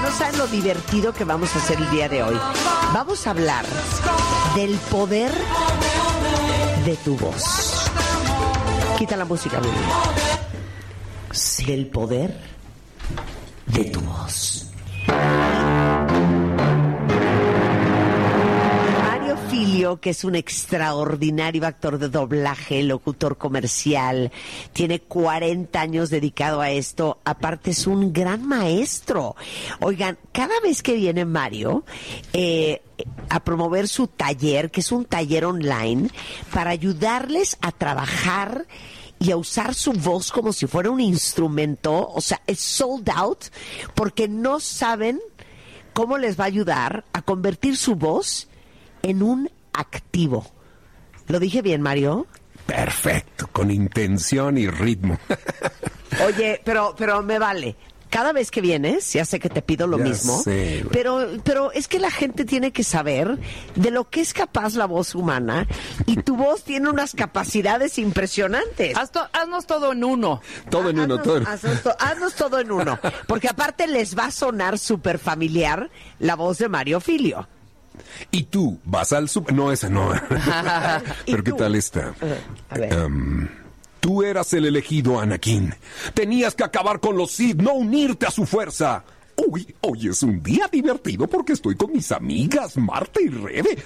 no saben lo divertido que vamos a hacer el día de hoy. Vamos a hablar del poder de tu voz. Quita la música, Willy. Del poder de tu voz. Mario Filio, que es un extraordinario actor de doblaje, locutor comercial, tiene 40 años dedicado a esto, aparte es un gran maestro. Oigan, cada vez que viene Mario a promover su taller, que es un taller online, para ayudarles a trabajar y a usar su voz como si fuera un instrumento, o sea, es sold out, porque no saben cómo les va a ayudar a convertir su voz en un activo. ¿Lo dije bien, Mario? Perfecto, con intención y ritmo. Oye, pero me vale. Cada vez que vienes, ya sé que te pido lo mismo, sé, pero es que la gente tiene que saber de lo que es capaz la voz humana, y tu voz tiene unas capacidades impresionantes. Haznos todo en uno. Todo en uno, todo. Haznos todo en uno, porque aparte les va a sonar súper familiar la voz de Mario Filio. Y tú vas al super... No, esa no. Pero ¿qué tal esta? A ver. Tú eras el elegido, Anakin. Tenías que acabar con los Sith, no unirte a su fuerza. Uy, hoy es un día divertido porque estoy con mis amigas Marta y Rebe.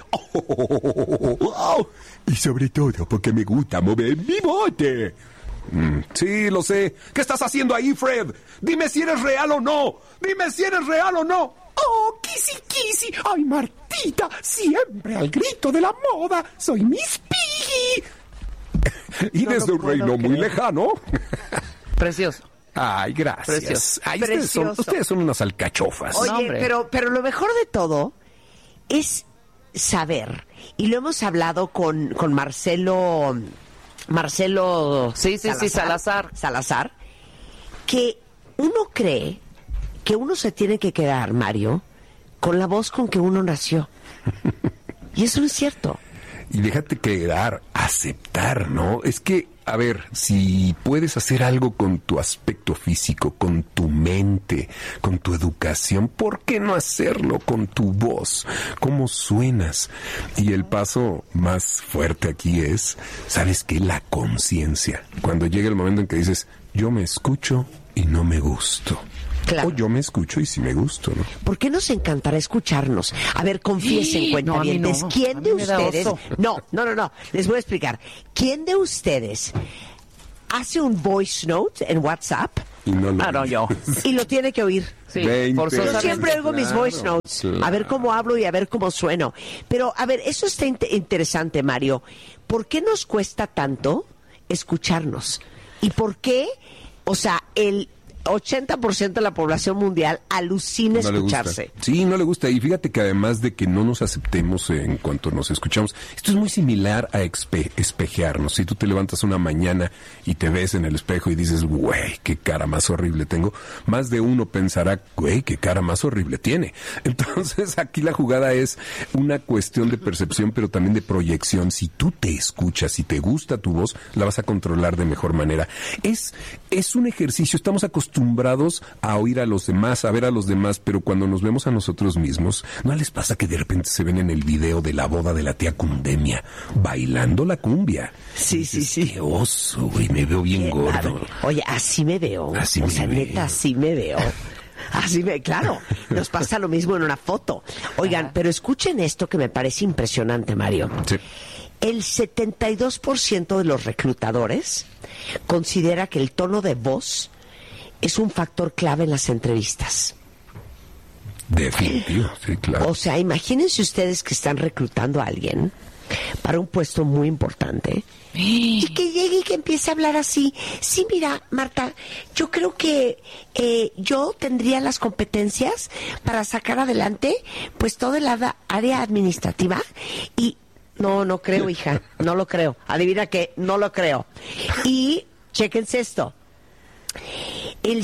Y sobre todo porque me gusta mover mi bote. Sí, lo sé. ¿Qué estás haciendo ahí, Fred? Dime si eres real o no. Dime si eres real o no. Oh, Kissy, Kissy. Ay, Martita, siempre al grito de la moda. Soy Miss Piggy. Y No desde lo un reino puedo muy creer. lejano. Precioso. Ay, gracias. Precioso. Ay, Precioso. ustedes son unas alcachofas. Oye, No, hombre. pero lo mejor de todo es saber, y lo hemos hablado con Marcelo Sí, Salazar, que uno cree que uno se tiene que quedar, Mario, con la voz con que uno nació. Y eso no es cierto. Y déjate quedar, aceptar, ¿no? Es que, a ver, si puedes hacer algo con tu aspecto físico, con tu mente, con tu educación, ¿por qué no hacerlo con tu voz? ¿Cómo suenas? Y el paso más fuerte aquí es, ¿sabes qué? La conciencia. Cuando llega el momento en que dices, yo me escucho y no me gusto. Claro. O yo me escucho y sí me gusto, ¿no? ¿Por qué nos encantará escucharnos? A ver, confiesen, No, cuentavientes. a mí no. ¿Quién A de mí me da ustedes? oso. No. Les voy a explicar. ¿Quién de ustedes hace un voice note en WhatsApp Y no lo No, yo. y lo tiene que oír? Sí, 20. Yo forzosamente. siempre oigo mis Claro, voice notes, claro. a ver cómo hablo y a ver cómo sueno. Pero, a ver, eso está interesante, Mario. ¿Por qué nos cuesta tanto escucharnos? ¿Y por qué, o sea, el 80% de la población mundial alucina No le gusta. escucharse? Sí, no le gusta. Y fíjate que además de que no nos aceptemos en cuanto nos escuchamos, esto es muy similar a espejearnos. Si tú te levantas una mañana y te ves en el espejo y dices, güey, qué cara más horrible tengo, más de uno pensará, güey, qué cara más horrible tiene. Entonces aquí la jugada es una cuestión de percepción, pero también de proyección. Si tú te escuchas, si te gusta tu voz, la vas a controlar de mejor manera. Es un ejercicio, estamos acostumbrados a oír a los demás, a ver a los demás, pero cuando nos vemos a nosotros mismos, ¿no les pasa que de repente se ven en el video de la boda de la tía Cundemia bailando la cumbia? Sí, Y dices, sí. Qué oso, güey, me veo bien gordo. Oye, así me veo. Así o me sea, veo. neta, así me veo. Claro, nos pasa lo mismo en una foto. Oigan, pero escuchen esto que me parece impresionante, Mario. Sí. El 72% de los reclutadores considera que el tono de voz es un factor clave en las entrevistas. Definitivo, sí, claro. O sea, imagínense ustedes que están reclutando a alguien para un puesto muy importante y que llegue y que empiece a hablar así. Sí, mira, Marta, yo creo que yo tendría las competencias para sacar adelante pues toda el área administrativa y... No creo, hija, no lo creo. Adivina qué, no lo creo. Y chéquense esto. El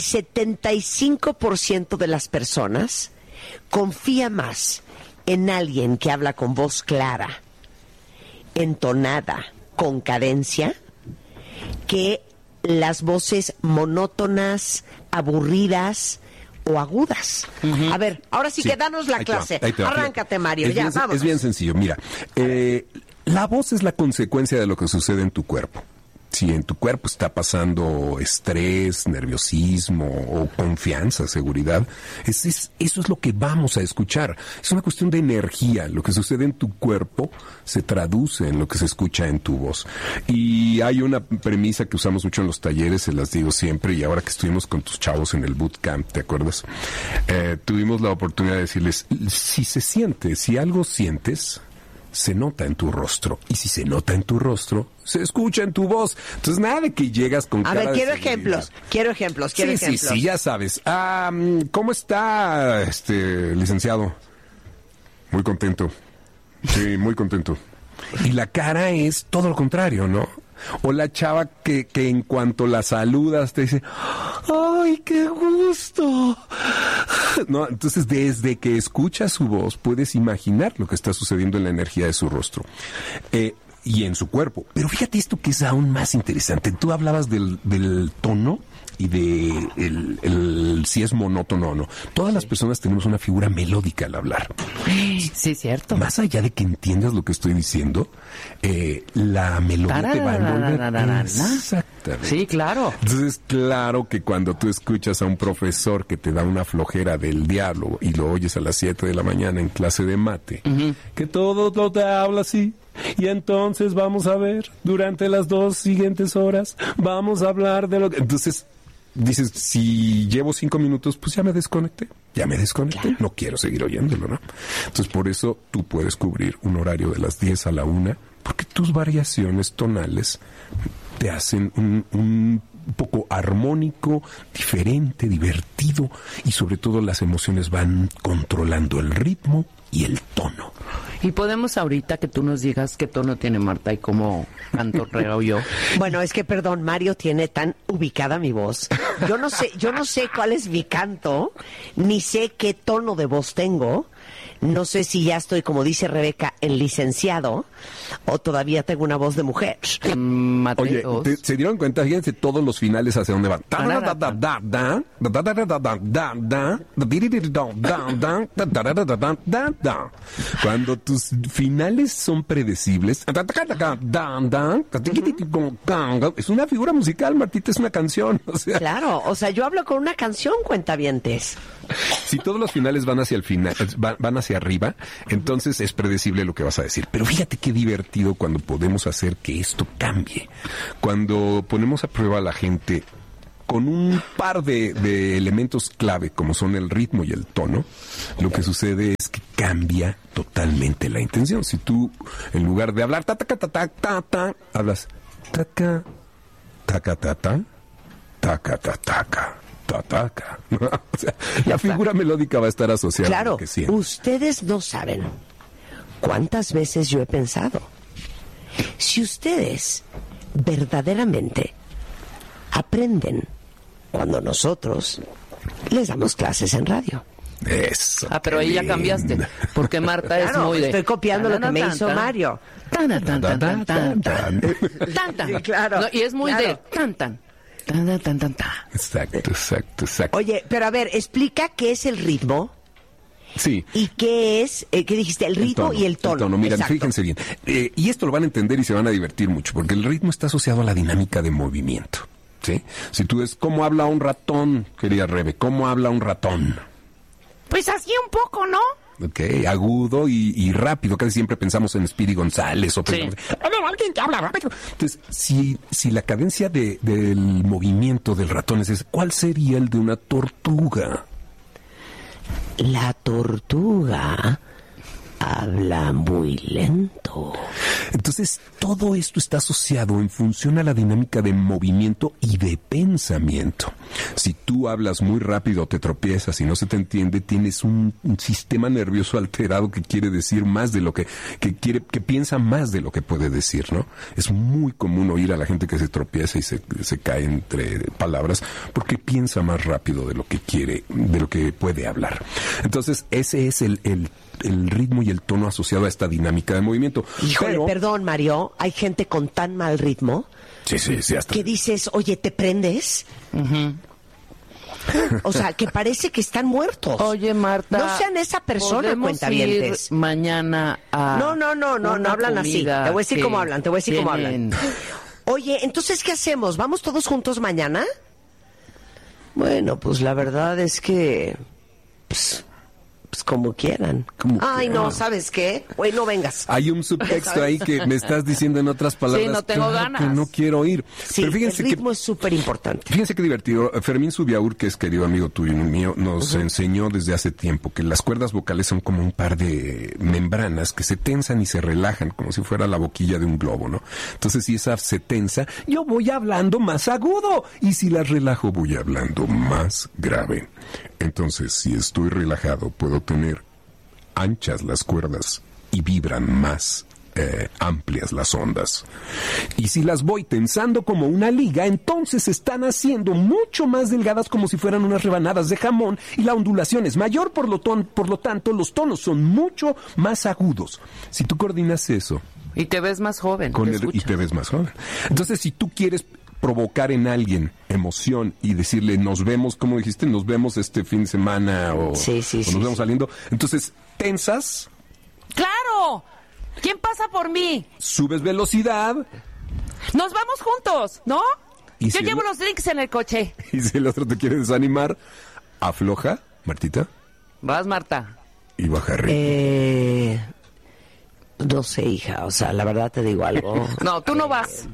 75% de las personas confía más en alguien que habla con voz clara, entonada, con cadencia, que las voces monótonas, aburridas o agudas. A ver, ahora sí que danos la clase. Ahí te va. Arráncate, Mario, ya, vamos. Es bien sencillo, mira. La voz es la consecuencia de lo que sucede en tu cuerpo. Si en tu cuerpo está pasando estrés, nerviosismo o confianza, seguridad, eso es lo que vamos a escuchar. Es una cuestión de energía. Lo que sucede en tu cuerpo se traduce en lo que se escucha en tu voz. Y hay una premisa que usamos mucho en los talleres, se las digo siempre, y ahora que estuvimos con tus chavos en el bootcamp, ¿te acuerdas? Tuvimos la oportunidad de decirles, si algo sientes, se nota en tu rostro. Y si se nota en tu rostro, se escucha en tu voz. Entonces, nada de que llegas con cara de... A ver, quiero ejemplos. Sí, ya sabes. ¿Cómo está, licenciado? Muy contento. Sí, muy contento. Y la cara es todo lo contrario, ¿no? O la chava que en cuanto la saludas te dice, ¡ay, qué gusto! No, entonces desde que escuchas su voz puedes imaginar lo que está sucediendo en la energía de su rostro y en su cuerpo. Pero fíjate esto que es aún más interesante. Tú hablabas del tono y de si es monótono o no. Todas las personas tenemos una figura melódica al hablar. Sí, cierto. Más allá de que entiendas lo que estoy diciendo, la melodía te va a envolver. Exactamente. Sí, claro. Entonces, claro que cuando tú escuchas a un profesor que te da una flojera del diablo y lo oyes a las 7 de la mañana en clase de mate, que todo te habla así. Y entonces vamos a ver, durante las 2 siguientes horas, vamos a hablar de lo que... Entonces, dices, si llevo 5 minutos, pues ya me desconecté. Claro. No quiero seguir oyéndolo, ¿no? Entonces, por eso tú puedes cubrir un horario de las 10 a la 1, porque tus variaciones tonales te hacen un poco armónico, diferente, divertido, y sobre todo las emociones van controlando el ritmo y el tono. Y podemos ahorita que tú nos digas qué tono tiene Marta y cómo cantorreo yo. Bueno, es que perdón, Mario tiene tan ubicada mi voz. Yo no sé cuál es mi canto, ni sé qué tono de voz tengo. No sé si ya estoy, como dice Rebeca, en licenciado o todavía tengo una voz de mujer. Oye, ¿se dieron cuenta? Fíjense todos los finales hacia dónde van. Cuando tus finales son predecibles, es una figura musical, Martita, es una canción. O sea, claro, o sea, yo hablo con una canción, cuentavientes. Si todos los finales van hacia el final, van hacia arriba, entonces es predecible lo que vas a decir. Pero fíjate qué divertido cuando podemos hacer que esto cambie. Cuando ponemos a prueba a la gente con un par de elementos clave, como son el ritmo y el tono, lo que sucede es que cambia totalmente la intención. Si tú, en lugar de hablar ta ta ta ta ta ta, hablas taca taca ta ta taca ta taca. Tataca. O sea, la figura melódica va a estar asociada claro, a lo que siente. Ustedes no saben cuántas veces yo he pensado, si ustedes verdaderamente aprenden cuando nosotros les damos clases en radio. Eso. Pero ahí ya cambiaste, porque Marta claro, es muy de... Estoy copiando lo que me hizo Mario. Claro. Y es muy de tan tan. Exacto. Oye, pero a ver, explica qué es el ritmo. Sí. ¿Y qué es, qué dijiste? El ritmo y el tono. Mira, exacto. Fíjense bien. Y esto lo van a entender y se van a divertir mucho, porque el ritmo está asociado a la dinámica de movimiento. ¿Sí? Si tú ves cómo habla un ratón, querida Rebe, ¿cómo habla un ratón? Pues así un poco, ¿no? Ok, agudo y rápido. Casi siempre pensamos en Speedy González o pensamos, alguien que habla rápido. Entonces, si la cadencia del movimiento del ratón es ese, ¿cuál sería el de una tortuga? La tortuga habla muy lento. Entonces, todo esto está asociado en función a la dinámica de movimiento y de pensamiento. Si tú hablas muy rápido, te tropiezas y no se te entiende, tienes un sistema nervioso alterado que quiere decir más de lo que piensa más de lo que puede decir, ¿no? Es muy común oír a la gente que se tropieza y se cae entre palabras porque piensa más rápido de lo que quiere, de lo que puede hablar. Entonces, ese es el ritmo y el tono asociado a esta dinámica de movimiento. Híjole, perdón, Mario, hay gente con tan mal ritmo sí, hasta que dices, oye, ¿te prendes? O sea, que parece que están muertos. Oye, Marta. No sean esa persona, cuentavientes. Mañana a. No hablan así. Te voy a decir cómo hablan, Oye, entonces, ¿qué hacemos? ¿Vamos todos juntos mañana? Bueno, pues la verdad es que. Pues como quieran. No, ¿sabes qué? Güey, no vengas. Hay un subtexto ahí que me estás diciendo en otras palabras. Sí, no tengo ganas. Que no quiero ir. Sí, pero fíjense el ritmo es súper importante. Fíjense qué divertido. Fermín Subiaur, que es querido amigo tuyo y mío, nos enseñó desde hace tiempo que las cuerdas vocales son como un par de membranas que se tensan y se relajan, como si fuera la boquilla de un globo, ¿no? Entonces, si esa se tensa, yo voy hablando más agudo. Y si la relajo, voy hablando más grave. Entonces, si estoy relajado, puedo tener anchas las cuerdas y vibran más amplias las ondas. Y si las voy tensando como una liga, entonces se están haciendo mucho más delgadas, como si fueran unas rebanadas de jamón, y la ondulación es mayor, por lo tanto, los tonos son mucho más agudos. Si tú coordinas eso... Y te ves más joven. Y te ves más joven. Entonces, si tú quieres provocar en alguien emoción y decirle, nos vemos, como dijiste, nos vemos este fin de semana o nos vemos saliendo, entonces tensas. ¡Claro! ¿Quién pasa por mí? Subes velocidad. Nos vamos juntos, ¿no? Yo llevo los drinks en el coche. Y si el otro te quiere desanimar, afloja, Martita. Vas, Marta. Y baja ritmo. No sé, hija, o sea, la verdad te digo algo. No, tú no vas.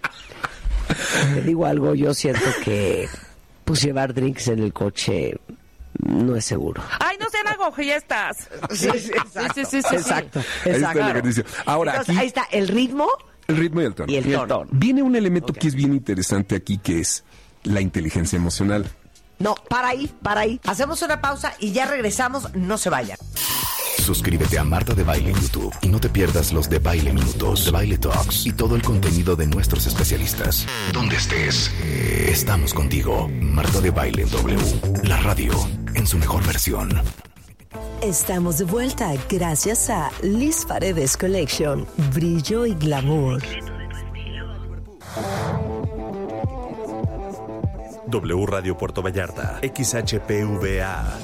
Te digo algo, yo siento que pues llevar drinks en el coche no es seguro. Ay, no sean aguafiestas. Sí, exacto. Ahí está el ejercicio. Ahora, entonces, ahí está el ritmo. El ritmo y el tono. Y el tono. Viene un elemento que es bien interesante aquí, que es la inteligencia emocional. No, para ahí. Hacemos una pausa y ya regresamos, no se vayan. Suscríbete a Marta de Baile en YouTube y no te pierdas los de Baile Minutos, de Baile Talks y todo el contenido de nuestros especialistas. Donde estés, estamos contigo. Marta de Baile en W, la radio en su mejor versión. Estamos de vuelta gracias a Liz Paredes Collection, brillo y glamour. W Radio Puerto Vallarta, XHPVA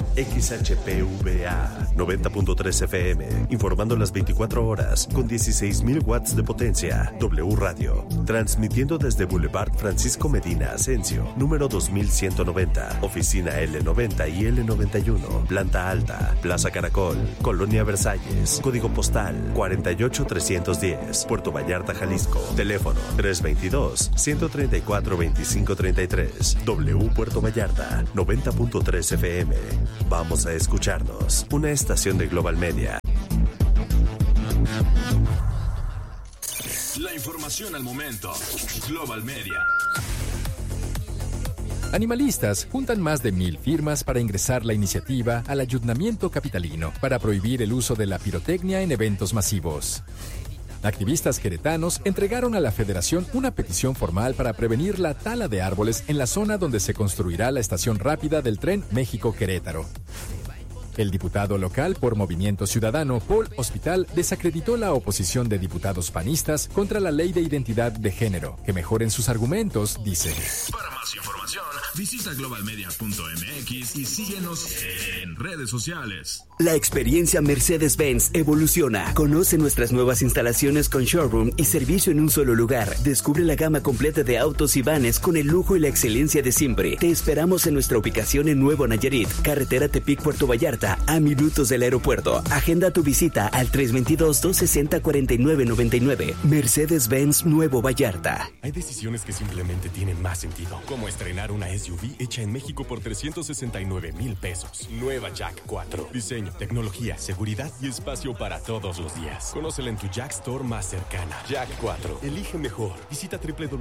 90.3 FM, informando las 24 horas con 16,000 watts de potencia. W Radio, transmitiendo desde Boulevard Francisco Medina Asensio, número 2190, oficina L90 y L91, planta alta, Plaza Caracol, Colonia Versalles, código postal 48310, Puerto Vallarta, Jalisco, teléfono 322-134-2533. W Puerto Vallarta, 90.3 FM. Vamos a escucharnos. Una estación de Global Media. La información al momento. Global Media. Animalistas juntan más de 1,000 firmas para ingresar la iniciativa al Ayuntamiento capitalino para prohibir el uso de la pirotecnia en eventos masivos. Activistas queretanos entregaron a la Federación una petición formal para prevenir la tala de árboles en la zona donde se construirá la estación rápida del tren México-Querétaro. El diputado local por Movimiento Ciudadano, Paul Hospital, desacreditó la oposición de diputados panistas contra la ley de identidad de género. Que mejoren sus argumentos, dice. Para más información, visita globalmedia.mx y síguenos en redes sociales. La experiencia Mercedes-Benz evoluciona. Conoce nuestras nuevas instalaciones con showroom y servicio en un solo lugar. Descubre la gama completa de autos y vanes con el lujo y la excelencia de siempre. Te esperamos en nuestra ubicación en Nuevo Nayarit, carretera Tepic-Puerto Vallarta, a minutos del aeropuerto. Agenda tu visita al 322-260-4999. Mercedes-Benz Nuevo Vallarta. Hay decisiones que simplemente tienen más sentido, como estrenar una SUV hecha en México por 369,000 pesos. Nueva Jack 4. Diseño, tecnología, seguridad y espacio para todos los días. Conócela en tu Jack Store más cercana. Jack 4. Elige mejor. Visita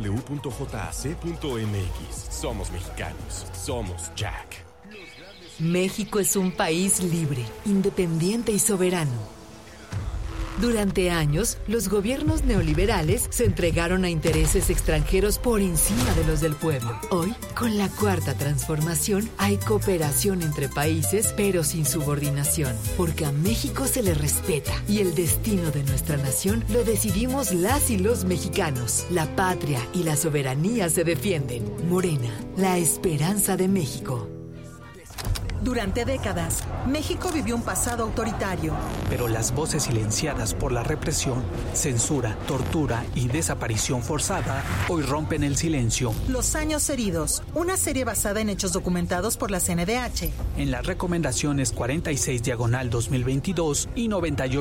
www.jac.mx. Somos mexicanos. Somos Jack. México es un país libre, independiente y soberano. Durante años, los gobiernos neoliberales se entregaron a intereses extranjeros por encima de los del pueblo. Hoy, con la Cuarta Transformación, hay cooperación entre países, pero sin subordinación, porque a México se le respeta y el destino de nuestra nación lo decidimos las y los mexicanos. La patria y la soberanía se defienden. Morena, la esperanza de México. Durante décadas, México vivió un pasado autoritario. Pero las voces silenciadas por la represión, censura, tortura y desaparición forzada hoy rompen el silencio. Los años heridos, una serie basada en hechos documentados por la CNDH. En las recomendaciones 46/2022 y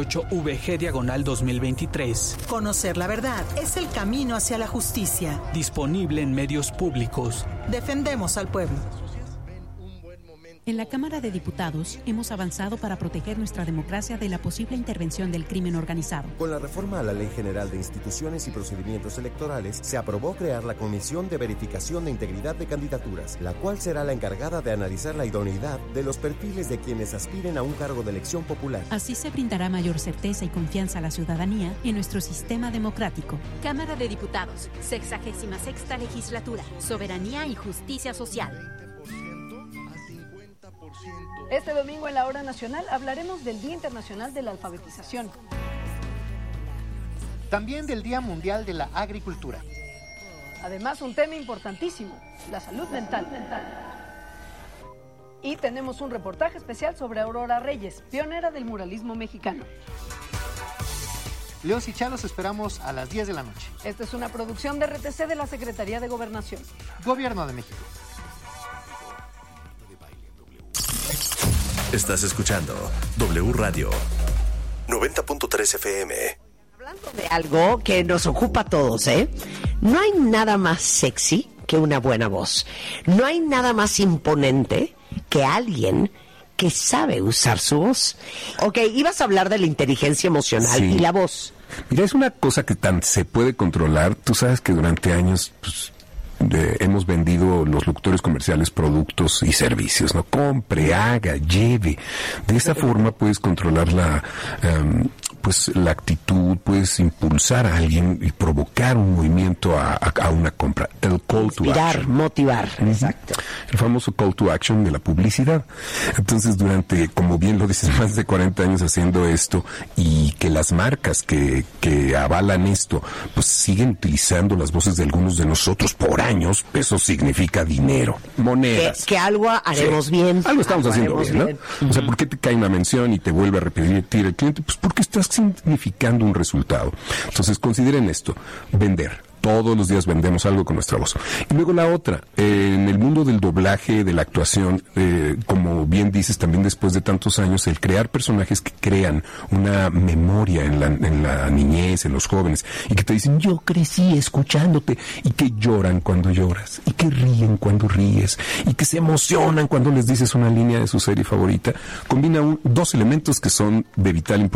98VG/2023. Conocer la verdad es el camino hacia la justicia. Disponible en medios públicos. Defendemos al pueblo. En la Cámara de Diputados hemos avanzado para proteger nuestra democracia de la posible intervención del crimen organizado. Con la reforma a la Ley General de Instituciones y Procedimientos Electorales, se aprobó crear la Comisión de Verificación de Integridad de Candidaturas, la cual será la encargada de analizar la idoneidad de los perfiles de quienes aspiren a un cargo de elección popular. Así se brindará mayor certeza y confianza a la ciudadanía en nuestro sistema democrático. Cámara de Diputados, 66ª Legislatura, Soberanía y Justicia Social. Este domingo en la Hora Nacional hablaremos del Día Internacional de la Alfabetización. También del Día Mundial de la Agricultura. Además, un tema importantísimo, la salud mental. Y tenemos un reportaje especial sobre Aurora Reyes, pionera del muralismo mexicano. León y Chá los esperamos a las 10 de la noche. Esta es una producción de RTC de la Secretaría de Gobernación. Gobierno de México. Estás escuchando W Radio 90.3 FM. Hablando de algo que nos ocupa a todos, no hay nada más sexy que una buena voz. No hay nada más imponente que alguien que sabe usar su voz. Ok, ibas a hablar de la inteligencia emocional y la voz. Mira, es una cosa que tan se puede controlar. Tú sabes que durante años hemos vendido los locutores comerciales productos y servicios, ¿no? Compre, haga, lleve. De esta forma puedes controlar la actitud, puedes impulsar a alguien y provocar un movimiento a una compra. El call to action. Motivar, exacto. El famoso call to action de la publicidad. Entonces, durante, como bien lo dices, más de 40 años haciendo esto, y que las marcas que avalan esto, pues siguen utilizando las voces de algunos de nosotros por años, eso significa dinero, monedas. Que algo haremos bien. Algo estamos haciendo bien, ¿no? O sea, ¿por qué te cae una mención y te vuelve a repetir el cliente? Pues porque estás significando un resultado. Entonces, consideren esto, vender. Todos los días vendemos algo con nuestra voz. Y luego la otra, en el mundo del doblaje, de la actuación, como bien dices, también después de tantos años, el crear personajes que crean una memoria en la niñez, en los jóvenes, y que te dicen, yo crecí escuchándote, y que lloran cuando lloras, y que ríen cuando ríes, y que se emocionan cuando les dices una línea de su serie favorita, combina dos elementos que son de vital importancia